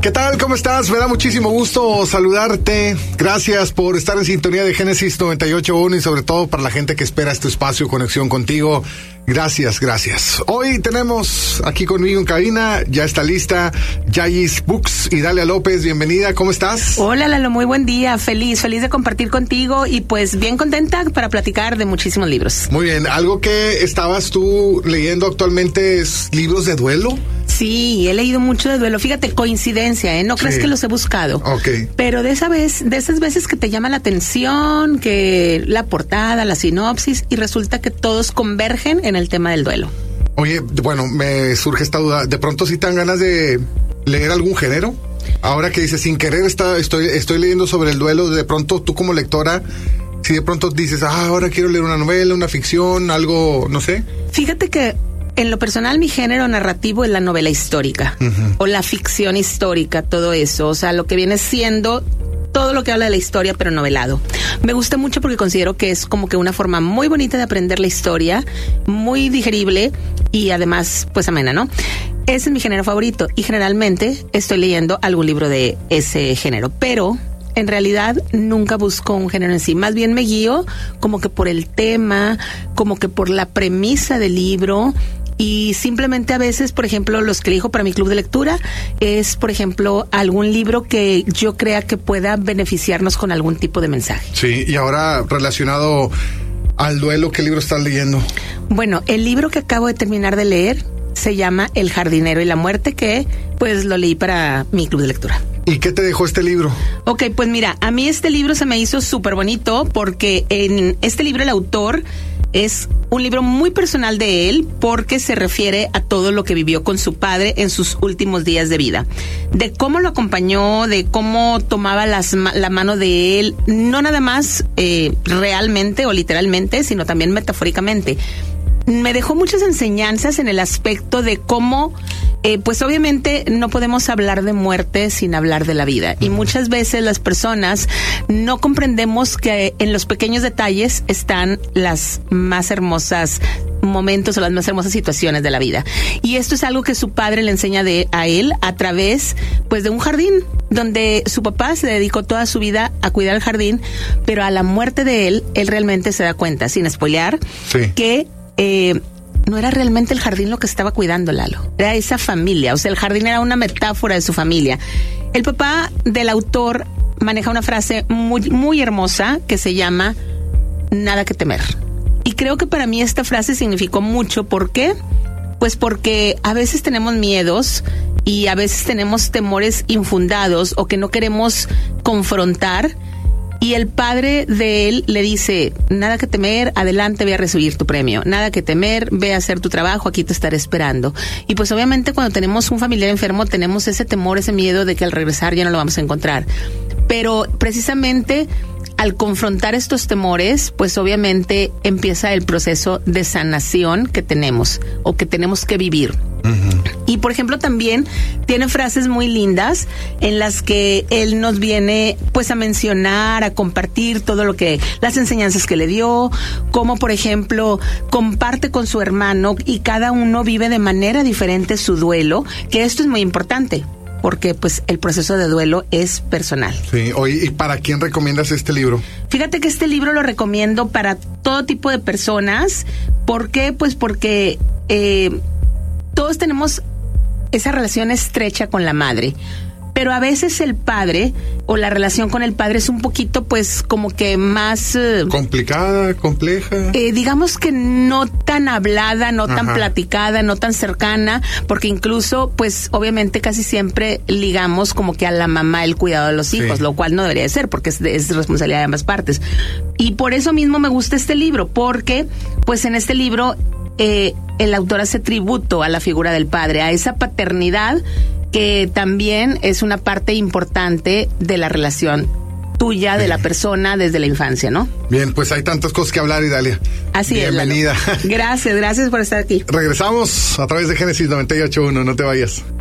¿Qué tal? ¿Cómo estás? Me da muchísimo gusto saludarte. Gracias por estar en sintonía de Génesis 98.1 y sobre todo para la gente que espera este espacio, conexión contigo. Gracias. Hoy tenemos aquí conmigo en cabina, ya está lista, Yayis Books y Dalia López. Bienvenida, ¿cómo estás? Hola Lalo, muy buen día, feliz de compartir contigo y pues bien contenta para platicar de muchísimos libros. Muy bien, algo que estabas tú leyendo actualmente es libros de duelo. Sí, he leído mucho de duelo. Fíjate, coincidencia, no crees que los he buscado. Okay. Pero de esas veces que te llama la atención, que la portada, la sinopsis, y resulta que todos convergen en el tema del duelo. Oye, bueno, me surge esta duda. ¿De pronto sí te dan ganas de leer algún género? Ahora que dices, sin querer estoy leyendo sobre el duelo, de pronto tú como lectora, si de pronto dices, ahora quiero leer una novela, una ficción, algo, no sé. Fíjate que en lo personal, mi género narrativo es la novela histórica, o la ficción histórica, todo eso. O sea, lo que viene siendo todo lo que habla de la historia, pero novelado. Me gusta mucho porque considero que es como que una forma muy bonita de aprender la historia, muy digerible y además, pues amena, ¿no? Ese es mi género favorito y generalmente estoy leyendo algún libro de ese género, pero en realidad nunca busco un género en sí, más bien me guío como que por el tema, como que por la premisa del libro. Y simplemente a veces, por ejemplo, los que elijo para mi club de lectura es, por ejemplo, algún libro que yo crea que pueda beneficiarnos con algún tipo de mensaje. Sí, y ahora relacionado al duelo, ¿qué libro estás leyendo? Bueno, el libro que acabo de terminar de leer se llama El jardinero y la muerte, que pues lo leí para mi club de lectura. ¿Y qué te dejó este libro? Ok, pues mira, a mí este libro se me hizo súper bonito porque en este libro el autor es un libro muy personal de él porque se refiere a todo lo que vivió con su padre en sus últimos días de vida. De cómo lo acompañó, de cómo tomaba la mano de él, no nada más realmente o literalmente, sino también metafóricamente. Me dejó muchas enseñanzas en el aspecto de cómo, pues obviamente no podemos hablar de muerte sin hablar de la vida. Y muchas veces las personas no comprendemos que en los pequeños detalles están las más hermosas momentos o las más hermosas situaciones de la vida. Y esto es algo que su padre le enseña a él a través, pues, de un jardín donde su papá se dedicó toda su vida a cuidar el jardín, pero a la muerte de él realmente se da cuenta, sin spoilear, sí, que no era realmente el jardín lo que estaba cuidando, Lalo. Era esa familia. O sea, el jardín era una metáfora de su familia. El papá del autor maneja una frase muy, muy hermosa que se llama nada que temer. Y creo que para mí esta frase significó mucho. ¿Por qué? Pues porque a veces tenemos miedos y a veces tenemos temores infundados o que no queremos confrontar. Y el padre de él le dice, nada que temer, adelante, ve a recibir tu premio. Nada que temer, ve a hacer tu trabajo, aquí te estaré esperando. Y pues obviamente cuando tenemos un familiar enfermo tenemos ese temor, ese miedo de que al regresar ya no lo vamos a encontrar. Pero precisamente al confrontar estos temores, pues obviamente empieza el proceso de sanación que tenemos o que tenemos que vivir. Y por ejemplo también tiene frases muy lindas en las que él nos viene pues a mencionar, a compartir todo lo que, las enseñanzas que le dio, como por ejemplo comparte con su hermano y cada uno vive de manera diferente su duelo, que esto es muy importante porque pues el proceso de duelo es personal. Sí, oye, ¿y para quién recomiendas este libro? Fíjate que este libro lo recomiendo para todo tipo de personas. ¿Por qué? Pues porque todos tenemos esa relación estrecha con la madre, pero a veces el padre o la relación con el padre es un poquito pues como que más complicada, compleja, digamos que no tan hablada, no tan platicada, no tan cercana, porque incluso pues obviamente casi siempre ligamos como que a la mamá el cuidado de los hijos, lo cual no debería de ser porque es responsabilidad de ambas partes. Y por eso mismo me gusta este libro, porque pues en este libro el autor hace tributo a la figura del padre, a esa paternidad que también es una parte importante de la relación tuya, de la persona desde la infancia, ¿no? Bien, pues hay tantas cosas que hablar, Dalia. Así es. Bienvenida. Gracias por estar aquí. Regresamos a través de Génesis 98.1, no te vayas.